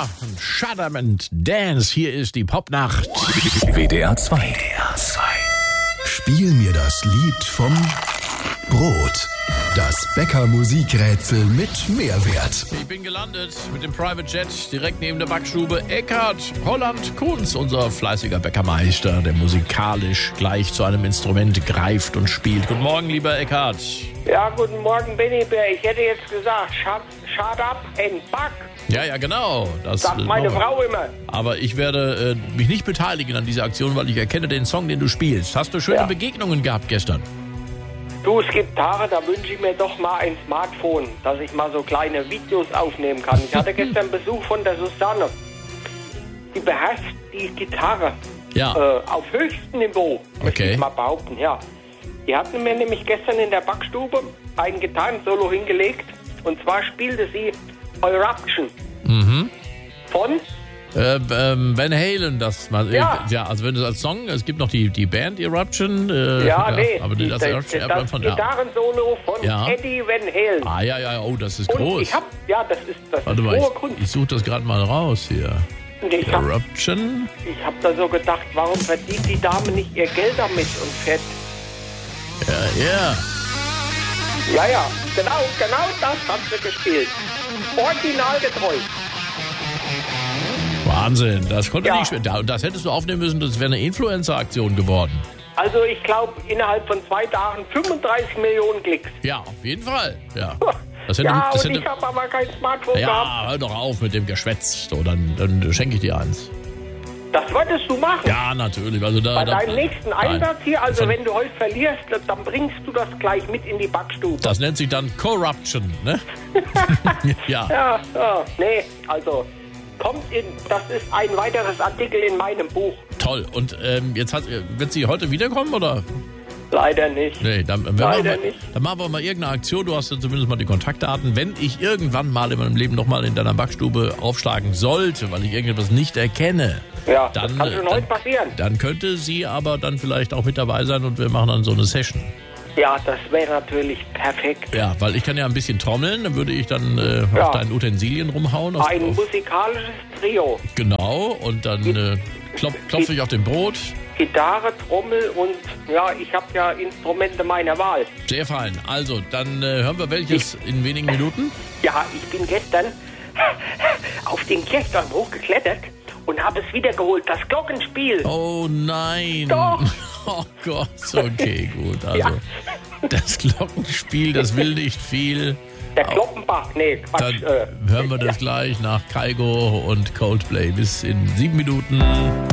Ja, Shut Up and Dance, hier ist die Popnacht. WDR 2. Spiel mir das Lied vom Brot. Das Bäcker-Musikrätsel mit Mehrwert. Ich bin gelandet mit dem Private Jet direkt neben der Backstube. Eckhard Holland-Kunz, unser fleißiger Bäckermeister, der musikalisch gleich zu einem Instrument greift und spielt. Guten Morgen, lieber Eckhard. Ja, guten Morgen, Benny Bär. Ich hätte jetzt gesagt, shut up and back. Ja, genau. Das sagt meine Frau immer. Aber ich werde mich nicht beteiligen an dieser Aktion, weil ich erkenne den Song, den du spielst. Hast du schöne Begegnungen gehabt gestern? Du, es gibt Tage, da wünsche ich mir doch mal ein Smartphone, dass ich mal so kleine Videos aufnehmen kann. Ich hatte gestern Besuch von der Susanne. Die beherrscht die Gitarre auf höchstem Niveau, möchte ich mal behaupten, ja. Die hatten mir nämlich gestern in der Backstube ein Gitarrensolo hingelegt. Und zwar spielte sie Eruption von Van Halen, das mal. Ja, also wenn es als Song, es gibt noch die Band Eruption. Aber das Gitarrensolo von Eddie Van Halen. Ja, oh, das ist und groß. Das ist hohe Kunst. Ich suche das gerade mal raus hier. Eruption. Ich habe da so gedacht, warum verdient die Dame nicht ihr Geld damit und fährt. Ja, genau das hat sie gespielt. Originalgetreu. Wahnsinn, das konnte nicht schwer. Das hättest du aufnehmen müssen, das wäre eine Influencer-Aktion geworden. Also ich glaube, innerhalb von 2 Tagen 35 Millionen Klicks. Ja, auf jeden Fall. Ja, ich habe aber kein Smartphone gehabt. Ja, hör doch auf mit dem Geschwätz. So, dann schenke ich dir eins. Das wolltest du machen? Ja, natürlich. Also bei deinem nächsten Einsatz hier, also wenn du heute verlierst, dann bringst du das gleich mit in die Backstube. Das nennt sich dann Corruption, ne? Nee, also das ist ein weiteres Artikel in meinem Buch. Toll. Und wird sie heute wiederkommen, oder? Leider nicht. Nee, dann machen wir mal irgendeine Aktion. Du hast ja zumindest mal die Kontaktdaten. Wenn ich irgendwann mal in meinem Leben nochmal in deiner Backstube aufschlagen sollte, weil ich irgendetwas nicht erkenne, das kann schon heute passieren. Dann könnte sie aber dann vielleicht auch mit dabei sein und wir machen dann so eine Session. Ja, das wäre natürlich perfekt. Ja, weil ich kann ja ein bisschen trommeln, dann würde ich dann auf deinen Utensilien rumhauen. Ein musikalisches Trio. Genau, und dann klopfe ich auf dem Brot. Gitarre, Trommel und ich habe ja Instrumente meiner Wahl. Sehr fein. Also, dann hören wir welches in wenigen Minuten. Ja, ich bin gestern auf den Kirchturm hochgeklettert und habe es wiedergeholt, das Glockenspiel. Oh nein. Doch. Oh Gott, okay, gut. Also, das Glockenspiel, das will nicht viel. Der Glockenbach, nee, Quatsch. Dann hören wir das gleich nach Kygo und Coldplay. Bis in 7 Minuten.